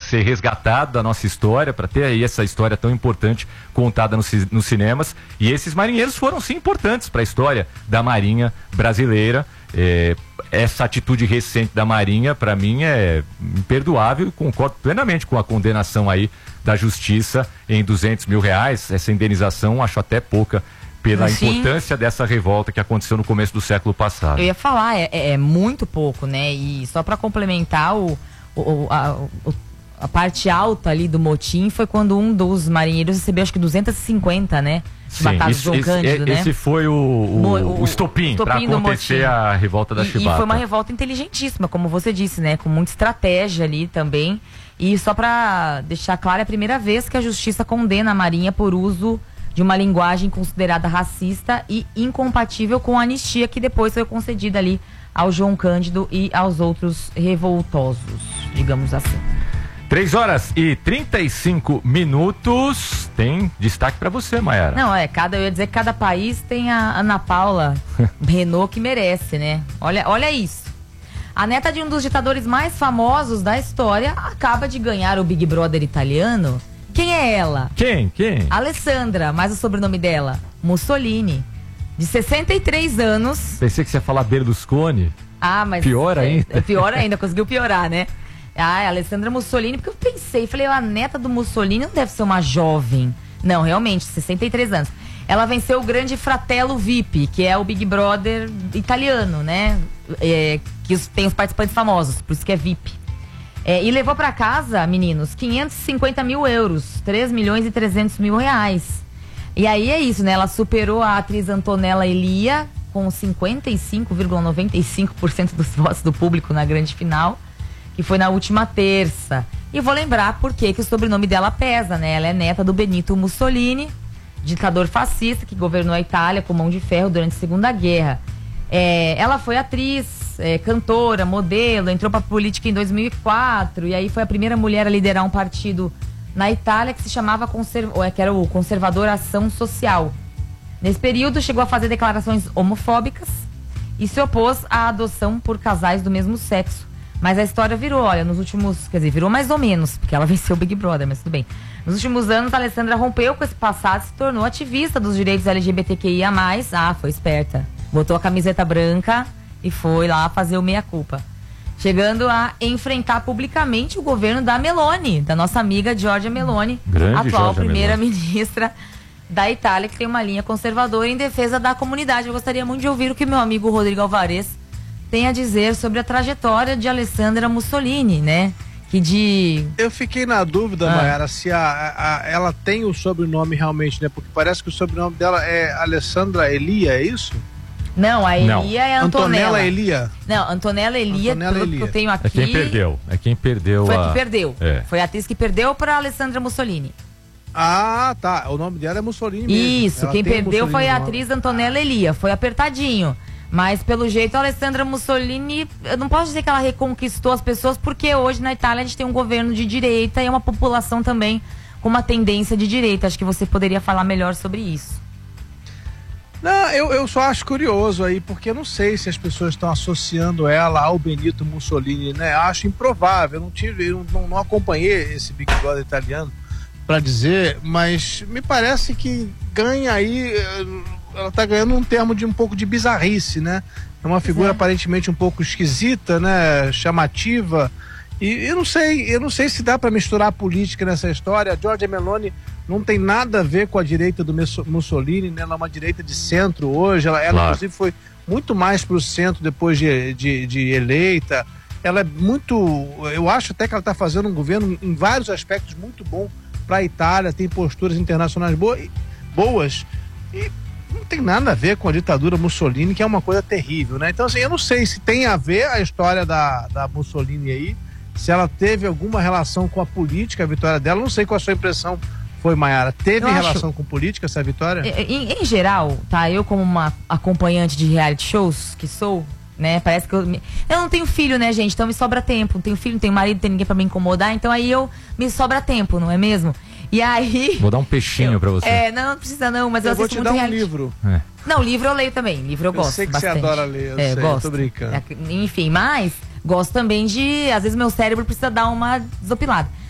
ser resgatado da nossa história, para ter aí essa história tão importante contada nos cinemas. E esses marinheiros foram sim importantes para a história da Marinha brasileira. Essa atitude recente da Marinha, para mim, é imperdoável e concordo plenamente com a condenação aí da Justiça em R$200 mil. Essa indenização acho até pouca pela importância dessa revolta que aconteceu no começo do século passado. Eu ia falar, é muito pouco, né? E só para complementar, a parte alta ali do motim foi quando um dos marinheiros recebeu acho que 250, né? Sim, esse foi o estopim para acontecer a revolta da Chibata. E foi uma revolta inteligentíssima, como você disse, né? Com muita estratégia ali também. E só para deixar claro, é a primeira vez que a justiça condena a Marinha por uso de uma linguagem considerada racista e incompatível com a anistia que depois foi concedida ali ao João Cândido e aos outros revoltosos, digamos assim. 3h35. Tem destaque para você, Mayara. Não, eu ia dizer que cada país tem a Ana Paula Renault que merece, né? Olha isso. A neta de um dos ditadores mais famosos da história acaba de ganhar o Big Brother italiano. Quem é ela? Quem? Alessandra, mas o sobrenome dela? Mussolini. De 63 anos. Pensei que você ia falar Berlusconi. Mas... Pior ainda. Pior ainda, conseguiu piorar, né? Alessandra Mussolini, porque eu falei, a neta do Mussolini não deve ser uma jovem. Não, realmente, 63 anos. Ela venceu o grande Fratello VIP, que é o Big Brother italiano, né? Que tem os participantes famosos, por isso que é VIP. E levou pra casa, meninos, 550 mil euros, 3 milhões e 300 mil reais. E aí é isso, né? Ela superou a atriz Antonella Elia com 55,95% dos votos do público na grande final, que foi na última terça. E vou lembrar por que o sobrenome dela pesa, né? Ela é neta do Benito Mussolini, ditador fascista que governou a Itália com mão de ferro durante a Segunda Guerra. Ela foi atriz, cantora, modelo, entrou pra política em 2004 e aí foi a primeira mulher a liderar um partido na Itália que se chamava que era o Conservador Ação Social. Nesse período chegou a fazer declarações homofóbicas e se opôs à adoção por casais do mesmo sexo. Mas a história virou, virou mais ou menos, porque ela venceu o Big Brother, mas tudo bem. Nos últimos anos, a Alessandra rompeu com esse passado e se tornou ativista dos direitos LGBTQIA+. Foi esperta. Botou a camiseta branca e foi lá fazer o meia-culpa. Chegando a enfrentar publicamente o governo da Meloni, da nossa amiga Giorgia Meloni, atual primeira-ministra da Itália, que tem uma linha conservadora em defesa da comunidade. Eu gostaria muito de ouvir o que meu amigo Rodrigo Alvarez tem a dizer sobre a trajetória de Alessandra Mussolini, né? Eu fiquei na dúvida, Mayara, se ela tem o sobrenome realmente, né? Porque parece que o sobrenome dela é Alessandra Elia, é isso? Não, a Elia é Antonella Elia. Não, Antonella Elia, pelo que eu tenho aqui... É quem perdeu. Foi a que perdeu. Foi a atriz que perdeu para Alessandra Mussolini. Tá. O nome dela é Mussolini mesmo. Isso, quem perdeu foi a atriz Antonella Elia. Foi apertadinho. Mas, pelo jeito, a Alessandra Mussolini, eu não posso dizer que ela reconquistou as pessoas, porque hoje na Itália a gente tem um governo de direita e uma população também com uma tendência de direita. Acho que você poderia falar melhor sobre isso. Não, eu só acho curioso aí, porque eu não sei se as pessoas estão associando ela ao Benito Mussolini, né? Acho improvável, eu não acompanhei esse Big Brother italiano para dizer, mas me parece que ganha aí... Ela tá ganhando um termo de um pouco de bizarrice, né? É uma figura aparentemente um pouco esquisita, né? Chamativa. E eu não sei se dá para misturar a política nessa história. A Giorgia Meloni não tem nada a ver com a direita do Mussolini, né? Ela é uma direita de centro hoje. Ela inclusive foi muito mais pro centro depois de eleita. Ela é muito... Eu acho até que ela tá fazendo um governo em vários aspectos muito bom para a Itália. Tem posturas internacionais boas. E não tem nada a ver com a ditadura Mussolini, que é uma coisa terrível, né? Então, assim, eu não sei se tem a ver a história da Mussolini aí, se ela teve alguma relação com a política, a vitória dela. Não sei qual a sua impressão foi, Mayara. Teve relação com política essa vitória? Em geral, tá? Eu como uma acompanhante de reality shows, que sou, né? Parece que eu não tenho filho, né, gente? Então me sobra tempo. Não tenho filho, não tenho marido, não tenho ninguém pra me incomodar. Então aí me sobra tempo, não é mesmo? E aí... Vou dar um peixinho pra você. Não precisa não, mas eu vou te dar um livro. Não, livro eu leio também. Livro eu gosto sei que bastante. Você adora ler, eu sei, gosto. Tô brincando. Enfim, mas gosto também de... Às vezes meu cérebro precisa dar uma desopilada.